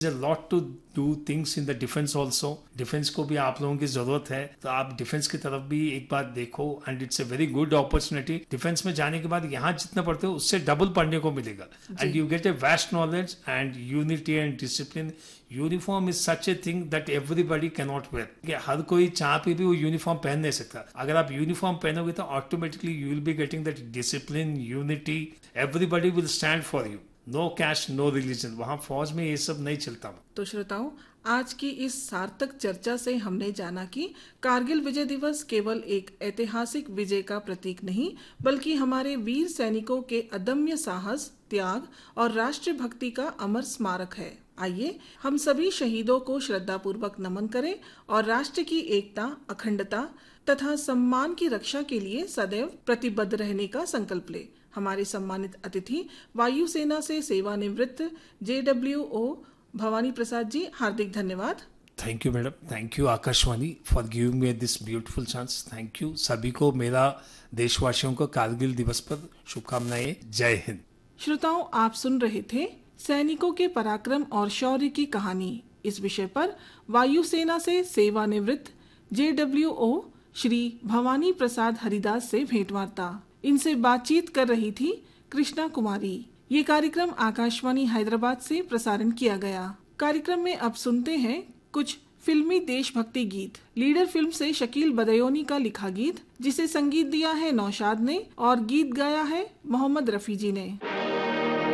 Lot to do things in the defence also. Defence को भी आप लोगों की जरूरत है, तो आप डिफेंस की तरफ भी एक बार देखो and it's a very good opportunity. Defence में जाने के बाद यहाँ जितना पढ़ते हो उससे डबल पढ़ने को मिलेगा and you get a vast knowledge and unity and discipline. Uniform is such a thing that everybody can not where. हर कोई चाह पे भी वो यूनिफॉर्म पहन नहीं सकता। अगर आप यूनिफॉर्म पहनोगे तो automatically you will be getting that discipline, unity, everybody will stand for you. No cash no religion, वहां फौज में ये सब नहीं चलता। तो श्रोताओं, आज की इस सार्थक चर्चा से हमने जाना कि कारगिल विजय दिवस केवल एक ऐतिहासिक विजय का प्रतीक नहीं, बल्कि हमारे वीर सैनिकों के अदम्य साहस, त्याग और राष्ट्रभक्ति का अमर स्मारक है। आइए हम सभी शहीदों को श्रद्धापूर्वक नमन करें और राष्ट्र की एकता, अखंडता तथा सम्मान की रक्षा के लिए सदैव प्रतिबद्ध रहने का संकल्प ले। हमारे सम्मानित अतिथि वायुसेना से सेवानिवृत्त JWO भवानी प्रसाद जी, हार्दिक धन्यवाद। Thank you madam, thank you Akashvani for giving me this beautiful chance. Thank you सभी को, मेरा देशवासियों को कारगिल दिवस पर शुभकामनाएं। जय हिंद। श्रोताओं, आप सुन रहे थे सैनिकों के पराक्रम और शौर्य की कहानी। इस विषय पर वायुसेना से सेवानिवृत्त JWO श्री भवानी प्रसाद हरिदास से भेंटवार्ता। इनसे बातचीत कर रही थी कृष्णा कुमारी। ये कार्यक्रम आकाशवाणी हैदराबाद से प्रसारण किया गया। कार्यक्रम में अब सुनते हैं कुछ फिल्मी देशभक्ति गीत। लीडर फिल्म से शकील बदयोनी का लिखा गीत, जिसे संगीत दिया है नौशाद ने और गीत गाया है मोहम्मद रफी जी ने।